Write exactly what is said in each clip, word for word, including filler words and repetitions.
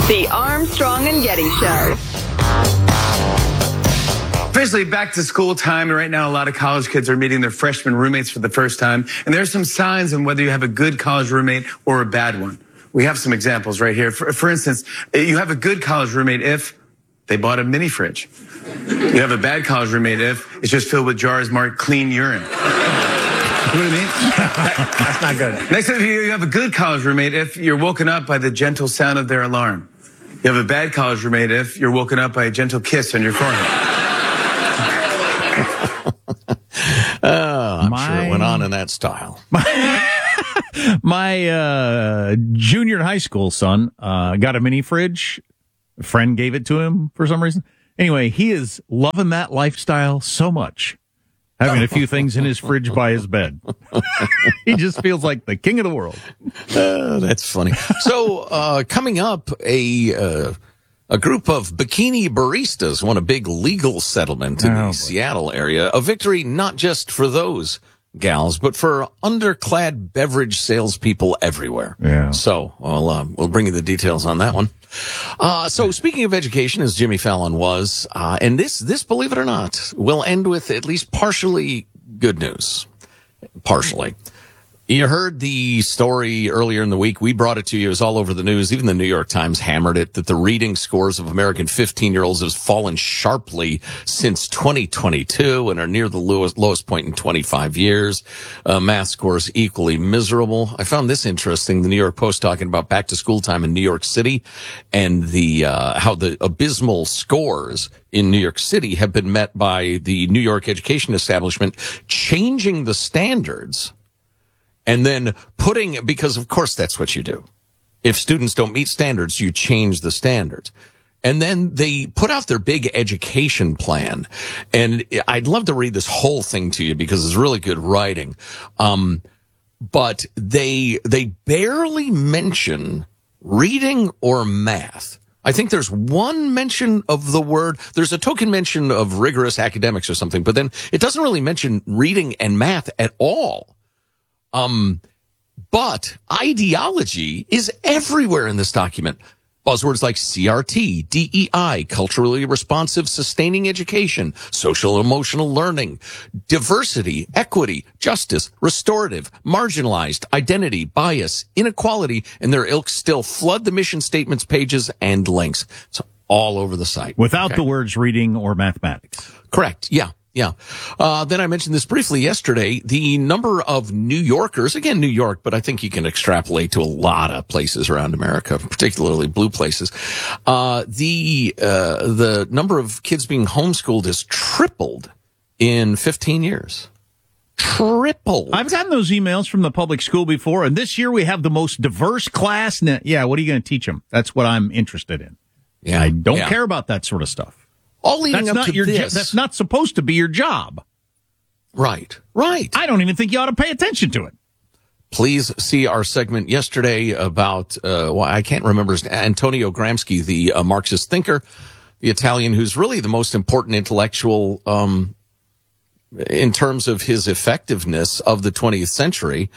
The Armstrong and Getty Show. Officially back to school time, and right now a lot of college kids are meeting their freshman roommates for the first time, and there are some signs on whether you have a good college roommate or a bad one. We have some examples right here. For, for instance, you have a good college roommate if they bought a mini fridge. You have a bad college roommate if it's just filled with jars marked clean urine. You know what I mean? That's not good. Next up, you have a good college roommate if you're woken up by the gentle sound of their alarm. You have a bad college roommate if you're woken up by a gentle kiss on your forehead. Oh, I'm My- sure it went on in that style. My uh, junior in high school son uh, got a mini fridge. A friend gave it to him for some reason. Anyway, he is loving that lifestyle so much, having a few things in his fridge by his bed. He just feels like the king of the world. Uh, that's funny. So, uh, coming up, a uh, a group of bikini baristas won a big legal settlement in Oh, the boy. Seattle area. A victory not just for those gals, but for underclad beverage salespeople everywhere. Yeah. So, we'll, uh, we'll bring you the details on that one. Uh, so speaking of education, as Jimmy Fallon was, uh, and this, this, believe it or not, will end with at least partially good news. Partially. You heard the story earlier in the week. We brought it to you. It was all over the news. Even the New York Times hammered it, that the reading scores of American fifteen-year-olds has fallen sharply since twenty twenty-two and are near the lowest, lowest point in twenty-five years. Uh, math scores equally miserable. I found this interesting. The New York Post talking about back to school time in New York City and the, uh, how the abysmal scores in New York City have been met by the New York education establishment changing the standards. And then putting, because of course that's what you do. If students don't meet standards, you change the standards. And then they put out their big education plan. And I'd love to read this whole thing to you because it's really good writing. Um, but they, they barely mention reading or math. I think there's one mention of the word, there's a token mention of rigorous academics or something, but then it doesn't really mention reading and math at all. Um, but ideology is everywhere in this document. Buzzwords like C R T, D E I, culturally responsive, sustaining education, social emotional learning, diversity, equity, justice, restorative, marginalized, identity, bias, inequality, and their ilk still flood the mission statements pages and links. It's all over the site. Without Okay. the words reading or mathematics. Correct. Yeah. Yeah. Uh, then I mentioned this briefly yesterday. The number of New Yorkers, again, New York, but I think you can extrapolate to a lot of places around America, particularly blue places. Uh, the, uh, the number of kids being homeschooled has tripled in fifteen years. Tripled. I've gotten those emails from the public school before, and this year we have the most diverse class. Now, yeah, what are you going to teach them? That's what I'm interested in. Yeah. I don't yeah. care about that sort of stuff. All leading That's up not to your. this. Jo- that's not supposed to be your job. Right. Right. I don't even think you ought to pay attention to it. Please see our segment yesterday about, uh, well, I can't remember, his- Antonio Gramsci, the uh, Marxist thinker, the Italian who's really the most important intellectual, um, in terms of his effectiveness of the twentieth century.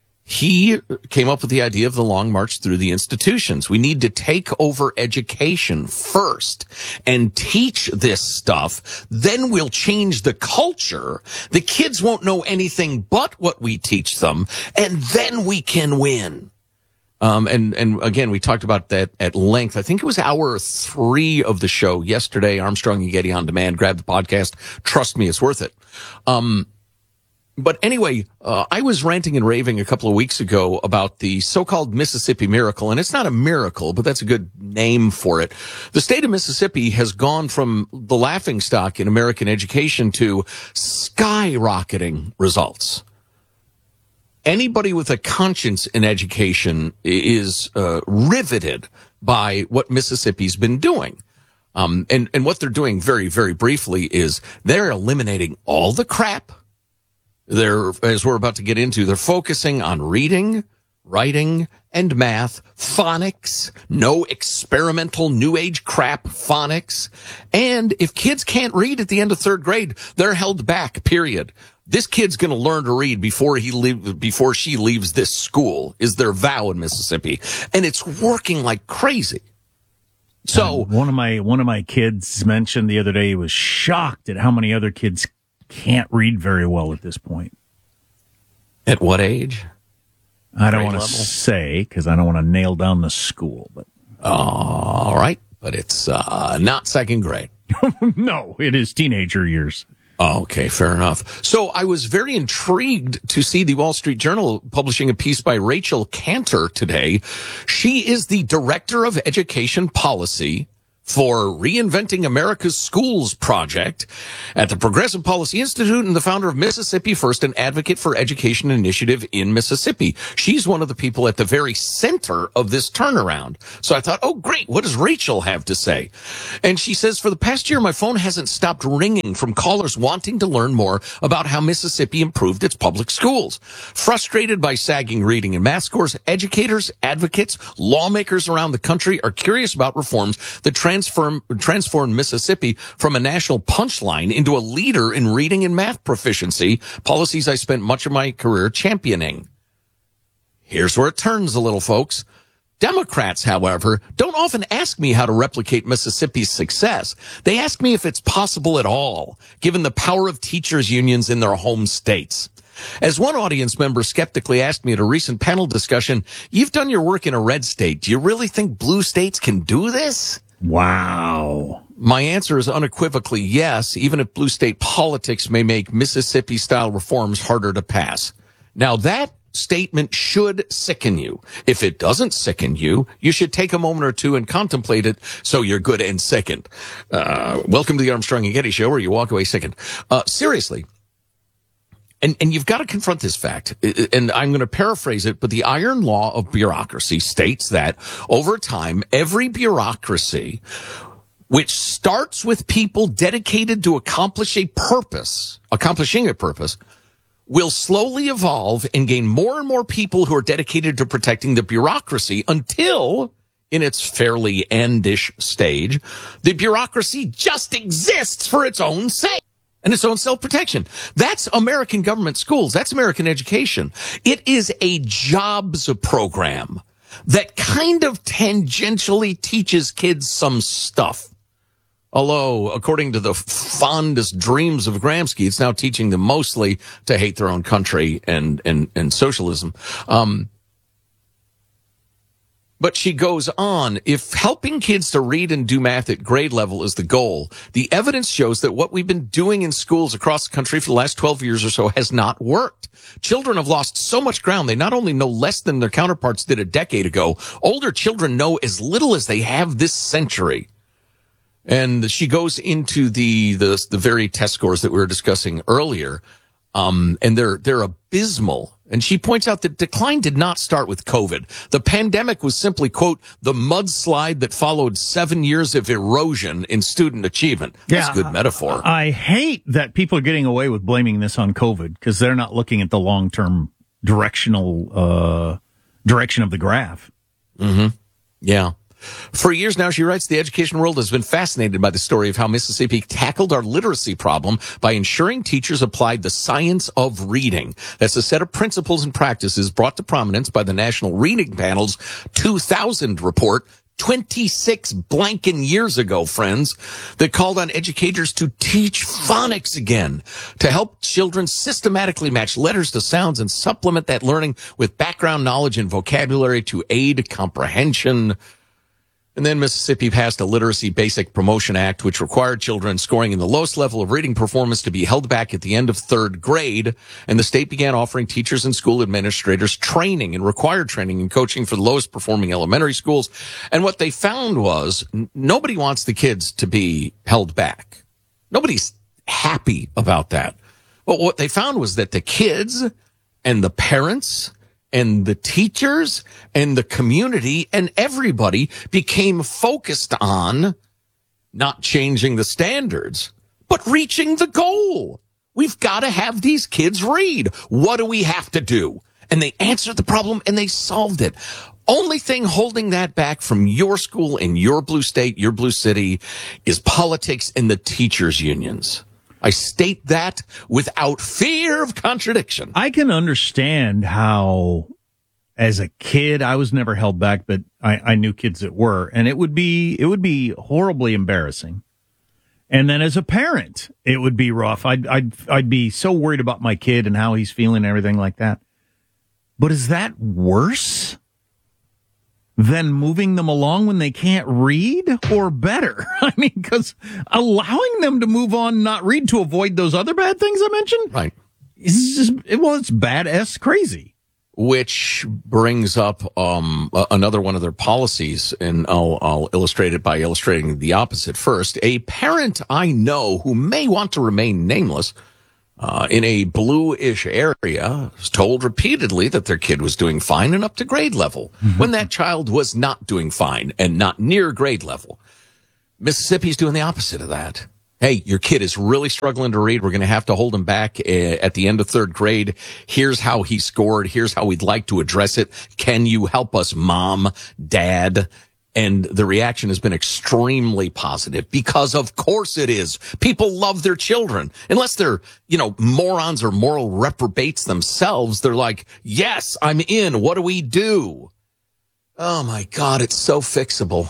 He came up with the idea of the long march through the institutions. We need to take over education first and teach this stuff. Then we'll change the culture. The kids won't know anything but what we teach them, and then we can win. Um, and, and again, we talked about that at length. I think it was hour three of the show yesterday. Armstrong and Getty on demand. Grab the podcast. Trust me, it's worth it. Um, But anyway, uh, I was ranting and raving a couple of weeks ago about the so-called Mississippi Miracle, and it's not a miracle, but that's a good name for it. The state of Mississippi has gone from the laughingstock in American education to skyrocketing results. Anybody with a conscience in education is uh, riveted by what Mississippi's been doing. Um, and, and what they're doing very, very briefly is they're eliminating all the crap. They're, as we're about to get into, they're focusing on reading, writing, and math, phonics, no experimental new age crap phonics. And if kids can't read at the end of third grade, they're held back, period. This kid's going to learn to read before he leave, before she leaves this school, is their vow in Mississippi. And it's working like crazy. So Um, one of my one of my kids mentioned the other day he was shocked at how many other kids can't read very well at this point. at what age? I don't Grade want to level? say because I don't want to nail down the school, but All right, but it's uh, not second grade. no, it is teenager years. Okay, fair enough. So I was very intrigued to see the Wall Street Journal publishing a piece by Rachel Cantor today. She is the Director of Education Policy for Reinventing America's Schools Project at the Progressive Policy Institute and the founder of Mississippi First, an advocate for education initiative in Mississippi. She's one of the people at the very center of this turnaround. So I thought, oh, great. What does Rachel have to say? And she says, for the past year, my phone hasn't stopped ringing from callers wanting to learn more about how Mississippi improved its public schools. Frustrated by sagging reading and math scores, educators, advocates, lawmakers around the country are curious about reforms that transform, transform Mississippi from a national punchline into a leader in reading and math proficiency, policies I spent much of my career championing. Here's where it turns a little, folks. Democrats, however, don't often ask me how to replicate Mississippi's success. They ask me if it's possible at all, given the power of teachers' unions in their home states. As one audience member skeptically asked me at a recent panel discussion, you've done your work in a red state. Do you really think blue states can do this? Wow. My answer is unequivocally yes, even if blue state politics may make Mississippi-style reforms harder to pass. Now, that statement should sicken you. If it doesn't sicken you, you should take a moment or two and contemplate it so you're good and sickened. Uh, welcome to the Armstrong and Getty Show, where you walk away sickened. Uh, seriously. And, and you've got to confront this fact, and I'm going to paraphrase it, but the iron law of bureaucracy states that over time, every bureaucracy, which starts with people dedicated to accomplish a purpose, accomplishing a purpose, will slowly evolve and gain more and more people who are dedicated to protecting the bureaucracy until, in its fairly endish stage, the bureaucracy just exists for its own sake and its own self-protection. That's American government schools. That's American education. It is a jobs program that kind of tangentially teaches kids some stuff. Although, according to the fondest dreams of Gramsci, it's now teaching them mostly to hate their own country and, and, and socialism. Um, But she goes on, if helping kids to read and do math at grade level is the goal, the evidence shows that what we've been doing in schools across the country for the last twelve years or so has not worked. Children have lost so much ground. They not only know less than their counterparts did a decade ago, older children know as little as they have this century. And she goes into the, the, the very test scores that we were discussing earlier. Um, and they're, they're abysmal. And she points out that decline did not start with COVID. The pandemic was simply, quote, the mudslide that followed seven years of erosion in student achievement. That's a good metaphor. I hate that people are getting away with blaming this on COVID because they're not looking at the long-term directional, uh, direction of the graph. Mm-hmm. Yeah. For years now, she writes, the education world has been fascinated by the story of how Mississippi tackled our literacy problem by ensuring teachers applied the science of reading. That's a set of principles and practices brought to prominence by the National Reading Panel's two thousand report, twenty-six blanking years ago, friends, that called on educators to teach phonics again, to help children systematically match letters to sounds and supplement that learning with background knowledge and vocabulary to aid comprehension. And then Mississippi passed a Literacy Basic Promotion Act, which required children scoring in the lowest level of reading performance to be held back at the end of third grade. And the state began offering teachers and school administrators training and required training and coaching for the lowest performing elementary schools. And what they found was n- nobody wants the kids to be held back. Nobody's happy about that. But what they found was that the kids and the parents and the teachers and the community and everybody became focused on not changing the standards, but reaching the goal. We've got to have these kids read. What do we have to do? And they answered the problem and they solved it. Only thing holding that back from your school in your blue state, your blue city, is politics and the teachers' unions. I state that without fear of contradiction. I can understand how as a kid, I was never held back, but I, I knew kids that were, and it would be it would be horribly embarrassing. And then as a parent, it would be rough. I'd I'd I'd be so worried about my kid and how he's feeling and everything like that. But is that worse than moving them along when they can't read, or better? I mean, because allowing them to move on, not read, to avoid those other bad things I mentioned, right? Is just, well, it's badass crazy. Which brings up um, another one of their policies, and I'll, I'll illustrate it by illustrating the opposite first. A parent I know who may want to remain nameless uh, in a bluish area was told repeatedly that their kid was doing fine and up to grade level, mm-hmm. when that child was not doing fine and not near grade level. Mississippi's doing the opposite of that. Hey, your kid is really struggling to read. We're going to have to hold him back at the end of third grade. Here's how he scored. Here's how we'd like to address it. Can you help us, mom, dad? And the reaction has been extremely positive, because of course it is. People love their children. Unless they're, you know, morons or moral reprobates themselves, they're like, yes, I'm in. What do we do? Oh my God, it's so fixable.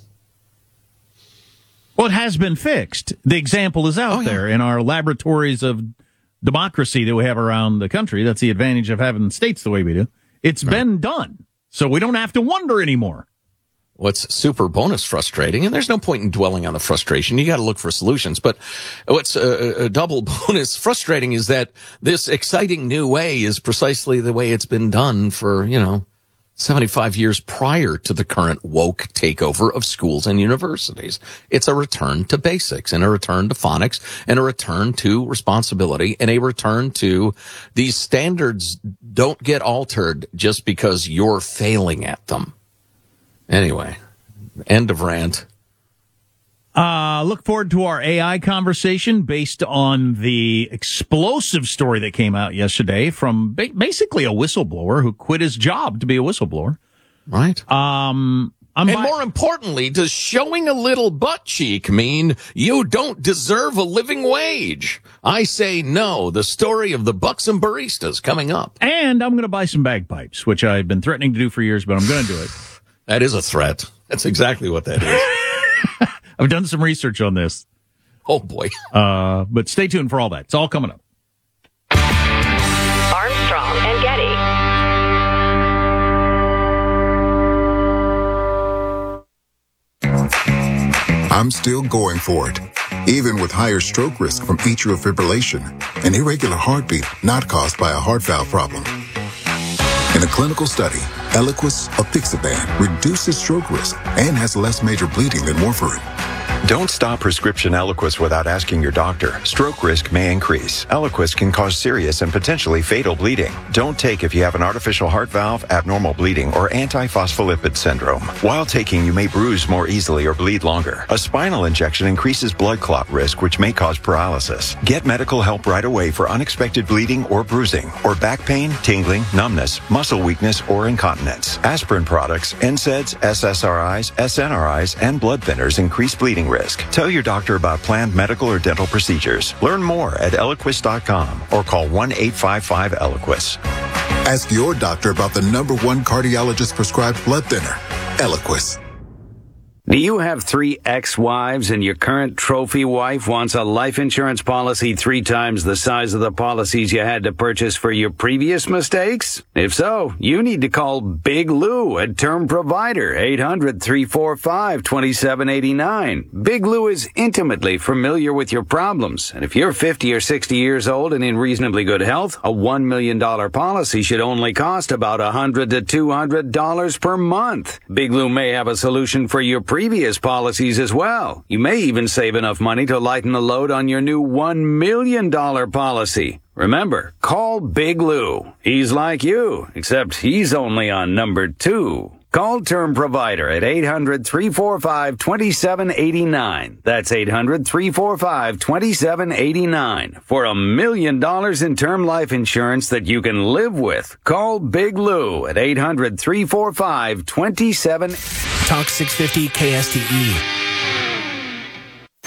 Well, it has been fixed. The example is out oh, yeah. there in our laboratories of democracy that we have around the country. That's the advantage of having states the way we do. It's right. been done, so we don't have to wonder anymore. What's super bonus frustrating, and there's no point in dwelling on the frustration. You got to look for solutions. But what's a, a double bonus frustrating is that this exciting new way is precisely the way it's been done for, you know, seventy-five years prior to the current woke takeover of schools and universities. It's a return to basics, and a return to phonics, and a return to responsibility, and a return to these standards don't get altered just because you're failing at them. Anyway, end of rant. Uh, look forward to our A I conversation based on the explosive story that came out yesterday from ba- basically a whistleblower who quit his job to be a whistleblower. Right. Um, I'm and by- more importantly, does showing a little butt cheek mean you don't deserve a living wage? I say no. The story of the buxom baristas coming up. And I'm going to buy some bagpipes, which I've been threatening to do for years, but I'm going to do it. That is a threat. That's exactly what that is. I've done some research on this. Oh, boy. Uh, but stay tuned for all that. It's all coming up. Armstrong and Getty. I'm still going for it, even with higher stroke risk from atrial fibrillation, an irregular heartbeat not caused by a heart valve problem. In a clinical study, Eliquis apixaban reduces stroke risk and has less major bleeding than warfarin. Don't stop prescription Eliquis without asking your doctor. Stroke risk may increase. Eliquis can cause serious and potentially fatal bleeding. Don't take if you have an artificial heart valve, abnormal bleeding, or antiphospholipid syndrome. While taking, you may bruise more easily or bleed longer. A spinal injection increases blood clot risk, which may cause paralysis. Get medical help right away for unexpected bleeding or bruising, or back pain, tingling, numbness, muscle weakness, or incontinence. Aspirin products, N SAIDs, S S R Is, S N R Is, and blood thinners increase bleeding risk. Tell your doctor about planned medical or dental procedures. Learn more at Eliquis dot com or call one eight five five Eliquis. Ask your doctor about the number one cardiologist prescribed blood thinner, Eliquis. Do you have three ex-wives and your current trophy wife wants a life insurance policy three times the size of the policies you had to purchase for your previous mistakes? If so, you need to call Big Lou at Term Provider, eight hundred, three four five, two seven eight nine. Big Lou is intimately familiar with your problems, and if you're fifty or sixty years old and in reasonably good health, a one million dollars policy should only cost about one hundred to two hundred dollars per month. Big Lou may have a solution for your previous policies as well. You may even save enough money to lighten the load on your new one million dollars policy. Remember, call Big Lou. He's like you, except he's only on number two. Call Term Provider at eight hundred, three four five, two seven eight nine. That's eight hundred, three four five, two seven eight nine. For a million dollars in term life insurance that you can live with. Call Big Lou at eight hundred, three four five, two seven. Talk six fifty K S T E.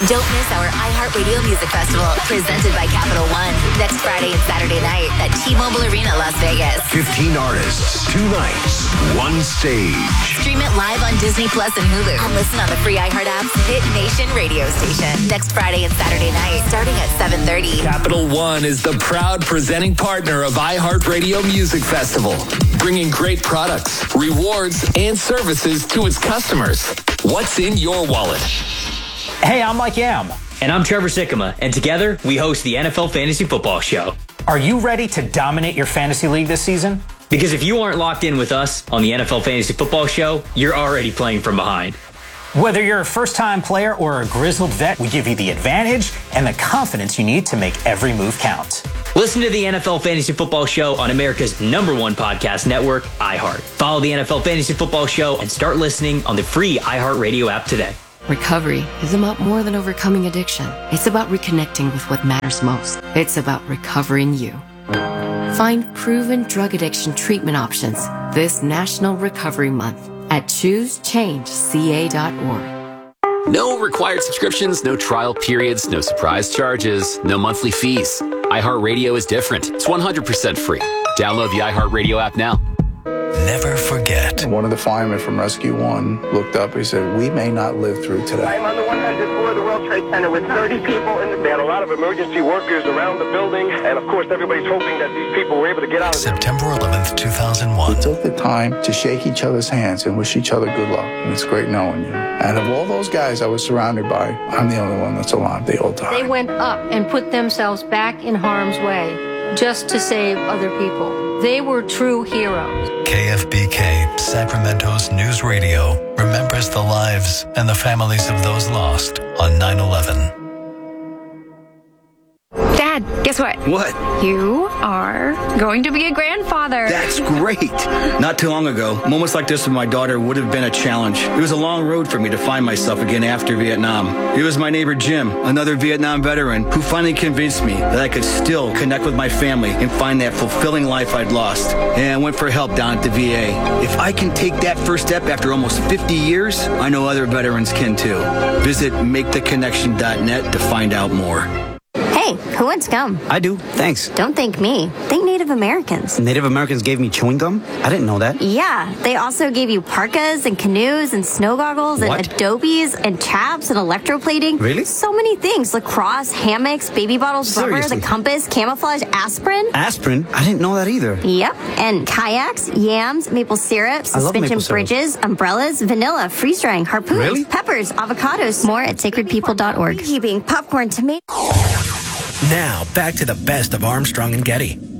Don't miss our iHeartRadio Music Festival, presented by Capital One, next Friday and Saturday night at T-Mobile Arena, Las Vegas. fifteen artists, two nights, one stage. Stream it live on Disney Plus and Hulu. And listen on the free iHeart app's Hit Nation radio station. Next Friday and Saturday night, starting at seven thirty. Capital One is the proud presenting partner of iHeartRadio Music Festival, bringing great products, rewards, and services to its customers. What's in your wallet? Hey, I'm Mike Yam. And I'm Trevor Sikkema. And together, we host the N F L Fantasy Football Show. Are you ready to dominate your fantasy league this season? Because if you aren't locked in with us on the N F L Fantasy Football Show, you're already playing from behind. Whether you're a first-time player or a grizzled vet, we give you the advantage and the confidence you need to make every move count. Listen to the N F L Fantasy Football Show on America's number one podcast network, iHeart. Follow the N F L Fantasy Football Show and start listening on the free iHeartRadio app today. Recovery is about more than overcoming addiction. It's about reconnecting with what matters most. It's about recovering you. Find proven drug addiction treatment options this National Recovery Month at choose change c a dot org. No required subscriptions, no trial periods, no surprise charges, no monthly fees. iHeartRadio is different. It's one hundred percent free. Download the iHeartRadio app now. Never forget. One of the firemen from Rescue One looked up. He said, "We may not live through today." I'm on the one hundred floor of the World Trade Center with thirty people in the. They had a lot of emergency workers around the building, and of course, everybody's hoping that these people were able to get out of there. September eleventh, two thousand one. We took the time to shake each other's hands and wish each other good luck, and it's great knowing you. And of all those guys I was surrounded by, I'm the only one that's alive. They all died. They went up and put themselves back in harm's way just to save other people. They were true heroes. K F B K, Sacramento's news radio, remembers the lives and the families of those lost on nine eleven. Dad, guess what? What? You are going to be a grandfather. That's great. Not too long ago, moments like this with my daughter would have been a challenge. It was a long road for me to find myself again after Vietnam. It was my neighbor Jim, another Vietnam veteran, who finally convinced me that I could still connect with my family and find that fulfilling life I'd lost. And I went for help down at the V A. If I can take that first step after almost fifty years, I know other veterans can too. Visit make the connection dot net to find out more. Hey, who wants gum? I do, thanks. Don't thank me. Thank Native Americans. Native Americans gave me chewing gum? I didn't know that. Yeah, they also gave you parkas and canoes and snow goggles what? and adobes and chaps and electroplating. Really? So many things. Lacrosse, hammocks, baby bottles, Seriously? rubber, the compass, camouflage, aspirin. Aspirin? I didn't know that either. Yep, and kayaks, yams, maple syrup, I love suspension maple syrup. bridges, umbrellas, vanilla, freeze drying, harpoons, Really? peppers, avocados. More at sacred people dot org. Keeping popcorn, tomato. Now, back to the best of Armstrong and Getty.